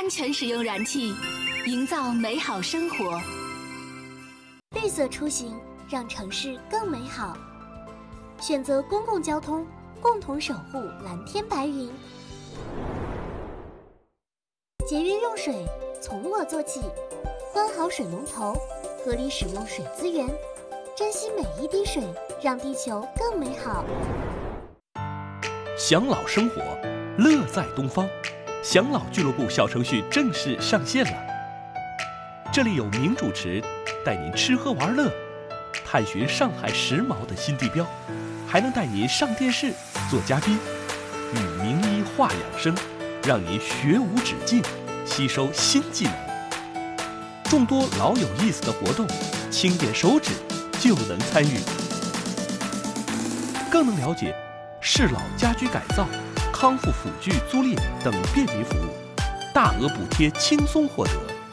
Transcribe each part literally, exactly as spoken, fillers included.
安全使用燃气，营造美好生活。 绿色出行，让城市更美好。选择公共交通，共同守护蓝天白云。节约用水，从我做起。关好水龙头，合理使用水资源，珍惜每一滴水，让地球更美好。 享老生活，乐在东方。享老俱乐部小程序正式上线了，这里有名主持带您吃喝玩乐，探寻上海时髦的新地标，还能带您上电视做嘉宾，与名医话养生，让您学无止境，吸收新技能。众多老有意思的活动，轻点手指就能参与，更能了解适老家居改造、康复辅具租赁等便民服务，大额补贴轻松获得。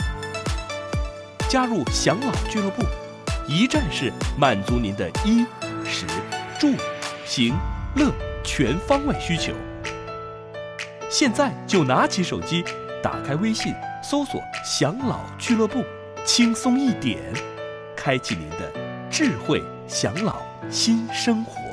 加入享老俱乐部，一站式满足您的衣食住行乐全方位需求。现在就拿起手机，打开微信，搜索享老俱乐部，轻松一点，开启您的智慧享老新生活。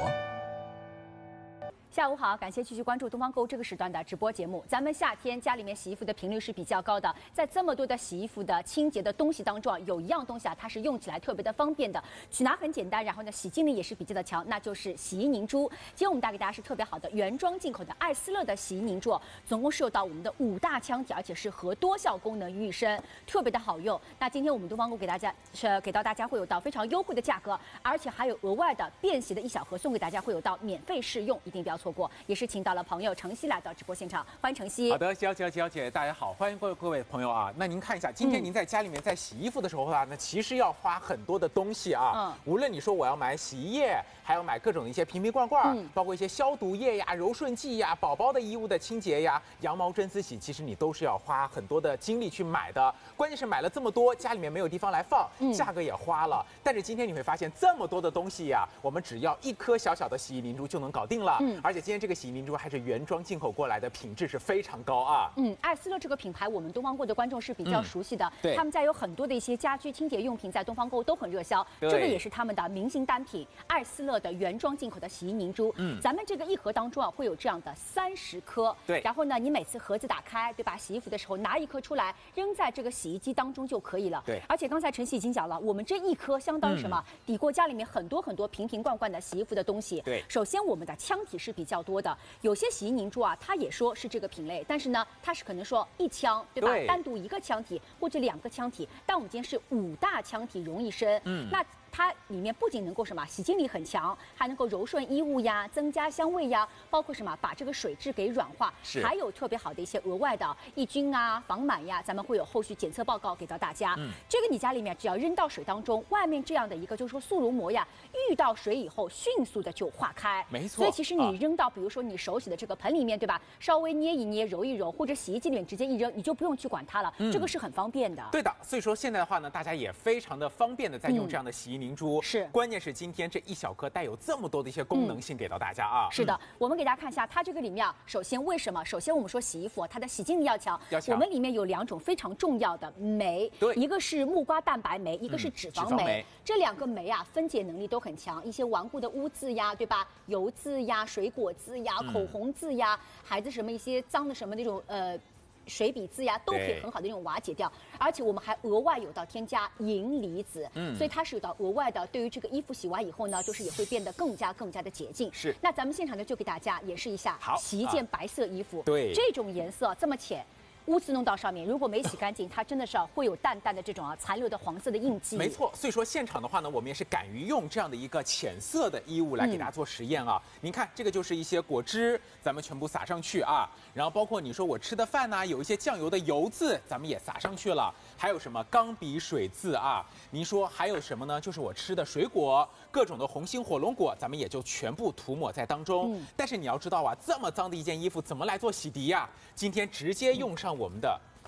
下午好，感谢继续关注东方购物这个时段的直播节目。咱们夏天家里面洗衣服的频率是比较高的，在这么多的洗衣服的清洁的东西当中啊，有一样东西啊，它是用起来特别的方便的，取拿很简单，然后呢，洗净力也是比较的强，那就是洗衣凝珠。今天我们带给大家是特别好的原装进口的艾斯乐的洗衣凝珠，总共是有到我们的五大腔体，而且是合多效功能于一身，特别的好用。那今天我们东方购给大家是给到大家会有到非常优惠的价格，而且还有额外的便携的一小盒送给大家，会有到免费试用，一定不要错过。也是请到了朋友程曦来到直播现场，欢迎程曦。 好的，小姐、小姐，大家好，欢迎各位各位朋友啊。那您看一下，今天您在家里面在洗衣服的时候啊，那其实要花很多的东西啊。嗯。无论你说我要买洗衣液，还要买各种的一些瓶瓶罐罐，嗯，包括一些消毒液呀、柔顺剂呀、宝宝的衣物的清洁呀、羊毛真丝洗，其实你都是要花很多的精力去买的。关键是买了这么多，家里面没有地方来放，嗯，价格也花了。但是今天你会发现，这么多的东西呀，我们只要一颗小小的洗衣凝珠就能搞定了。嗯。而且今天这个洗衣凝珠还是原装进口过来的，品质是非常高啊。 嗯，艾斯乐这个品牌，我们东方购的观众是比较熟悉的。嗯、对，他们家有很多的一些家居清洁用品，在东方购都很热销。这个也是他们的明星单品，艾斯乐的原装进口的洗衣凝珠。嗯，咱们这个一盒当中啊，会有这样的三十颗。对，然后呢，你每次盒子打开，对吧？洗衣服的时候拿一颗出来，扔在这个洗衣机当中就可以了。对，而且刚才晨曦已经讲了，我们这一颗相当于什么？嗯、抵过家里面很多很多瓶瓶罐罐的洗衣服的东西。对，首先我们的腔体是比较多的，有些洗衣凝珠啊，它也说是这个品类，但是呢，它是可能说一腔，对吧？对，单独一个腔体或者两个腔体，但我们今天是五大腔体融一身。嗯，那它里面不仅能够什么洗净力很强，还能够柔顺衣物呀，增加香味呀，包括什么把这个水质给软化，还有特别好的一些额外的抑菌啊、防螨呀，咱们会有后续检测报告给到大家。嗯，这个你家里面只要扔到水当中，外面这样的一个就是说速溶膜呀，遇到水以后迅速的就化开。没错，所以其实你扔到比如说你手洗的这个盆里面，对吧？稍微捏一捏、揉一揉，或者洗衣机里面直接一扔，你就不用去管它了。嗯，这个是很方便的。 对的，所以说现在的话呢，大家也非常的方便的在用这样的洗衣凝珠。是，关键是今天这一小颗带有这么多的一些功能性给到大家啊。是的， 我们给大家看一下它这个里面啊，首先为什么？首先我们说洗衣服它的洗净力要强，要强。我们里面有两种非常重要的酶，对，一个是木瓜蛋白酶，一个是脂肪酶。这两个酶啊，分解能力都很强，一些顽固的污渍呀，对吧？油渍呀、水果渍呀、口红渍呀，孩子什么一些脏的什么那种呃。水笔字呀，都可以很好的那种瓦解掉，而且我们还额外有到添加银离子，嗯，所以它是有到额外的，对于这个衣服洗完以后呢，就是也会变得更加更加的洁净。是，那咱们现场呢就给大家演示一下，好，洗一件白色衣服，对，这种颜色这么浅。污渍弄到上面，如果没洗干净，它真的是会有淡淡的这种啊残留的黄色的印记。 没错，所以说现场的话呢，我们也是敢于用这样的一个浅色的衣物来给大家做实验啊。嗯、您看，这个就是一些果汁，咱们全部撒上去啊。然后包括你说我吃的饭呢、啊，有一些酱油的油渍，咱们也撒上去了。还有什么钢笔水渍啊？您说还有什么呢？就是我吃的水果，各种的红心火龙果，咱们也就全部涂抹在当中。嗯、但是你要知道啊，这么脏的一件衣服怎么来做洗涤呀、啊？今天直接用上我们的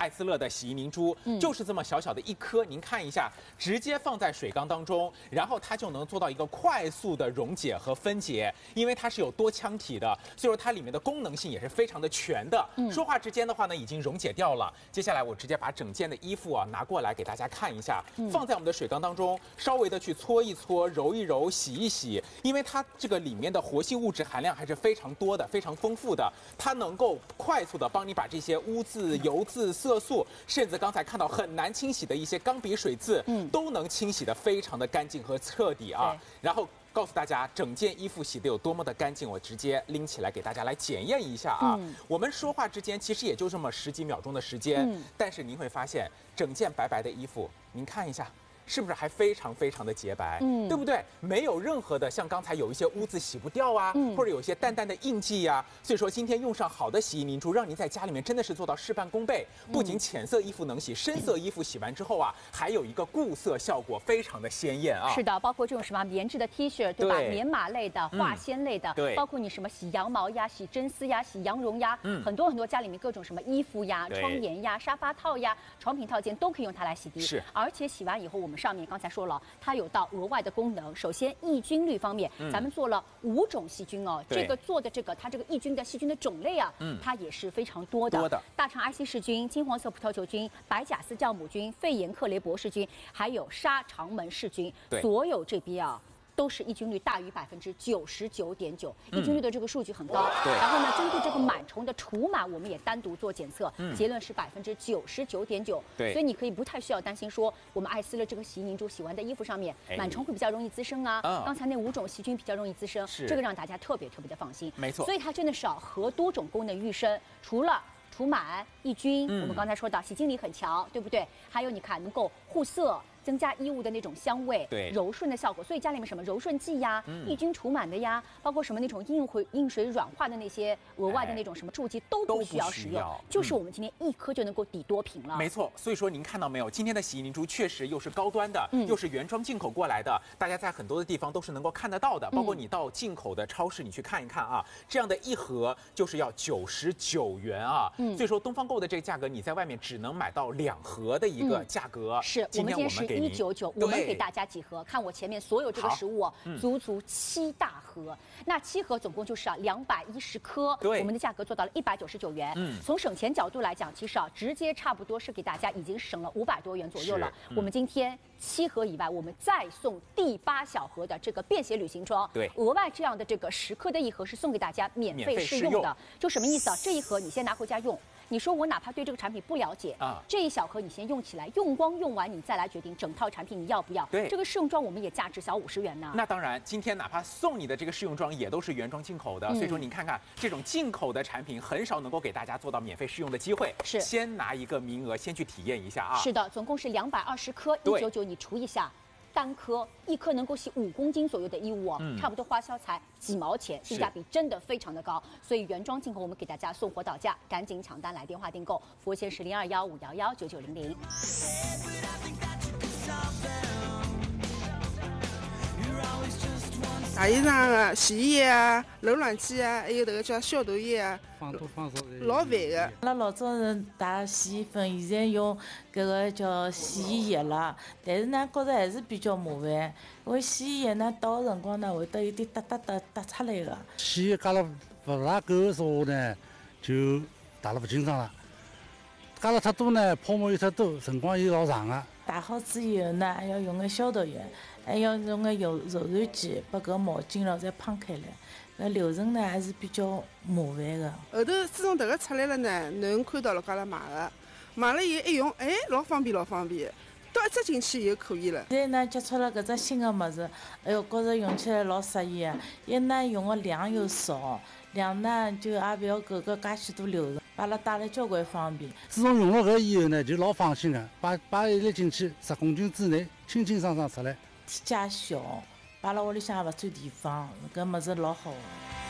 艾斯乐的洗衣凝珠，嗯、就是这么小小的一颗，您看一下，直接放在水缸当中，然后它就能做到一个快速的溶解和分解，因为它是有多腔体的，所以说它里面的功能性也是非常的全的。嗯、说话之间的话呢，已经溶解掉了。接下来我直接把整件的衣服啊拿过来给大家看一下，嗯、放在我们的水缸当中，稍微的去搓一搓、揉一揉、洗一洗，因为它这个里面的活性物质含量还是非常多的、非常丰富的，它能够快速的帮你把这些污渍、油渍、色素，甚至刚才看到很难清洗的一些钢笔水渍，嗯，都能清洗得非常的干净和彻底啊。然后告诉大家，整件衣服洗得有多么的干净，我直接拎起来给大家来检验一下啊。嗯、我们说话之间其实也就这么十几秒钟的时间，嗯、但是您会发现，整件白白的衣服，您看一下。是不是还非常非常的洁白？嗯，对不对？没有任何的像刚才有一些污渍洗不掉啊，嗯、或者有一些淡淡的印记呀、啊。所以说今天用上好的洗衣凝珠，让您在家里面真的是做到事半功倍。不仅浅色衣服能洗，深色衣服洗完之后啊，还有一个固色效果，非常的鲜艳啊。 是的，包括这种什么棉质的 T 恤，对吧？对棉麻类的、化纤类的，嗯、对，包括你什么洗羊毛呀、洗真丝呀、洗羊绒呀，嗯、很多很多家里面各种什么衣服呀、窗沿呀、沙发套呀、床品套件都可以用它来洗涤。 是， 而且洗完以后，我们上面刚才说了。它有到额外的功能。首先，抑菌率方面，嗯、咱们做了五种细菌哦。这个做的这个，它这个抑菌的细菌的种类啊，嗯、它也是非常多的。 多的大肠癌希氏菌、金黄色葡萄球菌、白甲丝酵母菌、肺炎克雷伯氏菌，还有沙肠门氏菌，所有这边啊。都是抑菌率大于百分之九十九点九，抑菌率的这个数据很高。对。然后呢，针对这个螨虫的除螨，我们也单独做检测，嗯、结论是百分之九十九点九。对。所以你可以不太需要担心说，我们艾斯乐这个洗衣凝珠洗完的衣服上面螨虫会比较容易滋生啊。嗯。刚才那五种细菌比较容易滋生，这个让大家特别特别的放心。 没错。 所以它真的是啊，合多种功能育生，除了除螨、抑菌，嗯、我们刚才说到洗净力很强，对不对？还有你看能够护色。增加衣物的那种香味，对柔顺的效果，所以家里面什么柔顺剂呀、嗯、抑菌除螨的呀，包括什么那种硬回硬水软化的那些额外的那种什么助剂都不需要使用，就是我们今天一颗就能够抵多瓶了。 没错，所以说您看到没有，今天的洗衣凝珠确实又是高端的，嗯、又是原装进口过来的，大家在很多的地方都是能够看得到的，包括你到进口的超市你去看一看啊，这样的一盒就是要九十九元啊，嗯、所以说东方购的这个价格，你在外面只能买到两盒的一个价格。 嗯、是，今天我们给一九九，我们给大家几盒？看我前面所有这个食物哦，嗯、足足七大盒。那七盒总共就是啊两百一十颗，对，我们的价格做到了一百九十九元。嗯，从省钱角度来讲，其实啊直接差不多是给大家已经省了五百多元左右了。嗯、我们今天七盒以外，我们再送第八小盒的这个便携旅行装，对，额外这样的这个十颗的一盒是送给大家免费试用的。就什么意思啊？这一盒你先拿回家用。你说我哪怕对这个产品不了解啊，这一小盒你先用起来，用光用完你再来决定整套产品你要不要。对，这个试用装我们也价值小五十元呢。 那当然，今天哪怕送你的这个试用装也都是原装进口的，嗯、所以说您看看这种进口的产品很少能够给大家做到免费试用的机会。是，先拿一个名额先去体验一下啊。 是的，总共是两百二十颗，一九九你除一下。单颗一颗能够洗五公斤左右的衣物哦，嗯、差不多花销才几毛钱，性价比真的非常的高。所以原装进口我们给大家送货到家，赶紧抢单来电话订购，服务线是零二幺五幺幺九九零零。 大衣裳啊、洗衣液啊、冷暖气啊，还有这个叫消毒液啊， 放多放少老烦的。 那老早人打洗衣粉，现在用搿个叫洗衣液了，但是呢，觉着还是比较麻烦，因为洗衣液呢倒的辰光呢会得有点哒哒哒哒出来的。 洗衣加了不大够的时候呢，就打了不清爽了。加了太多呢，泡沫又太多，辰光又老长啊。 打好之以后呢，还要用个消毒液，还要用个柔柔软剂把搿毛巾了再滂开来。搿流程呢还是比较麻烦的。 后头自从迭个出来了呢，侬看到了搿拉买的，买了以后一用，哎，老方便老方便，倒一只进去以后可以了。 现在呢接触了搿只新的物事，哎哟，觉着用起来老适意的。一呢用的量又少，两呢就也不要搿个介许多流程。把它带来交关方便。 自从用了搿以后呢，就老放心了。摆摆一粒进去，十公斤之内，清清爽爽出来。 体积小，摆辣屋里向也勿占地方，搿物事老好。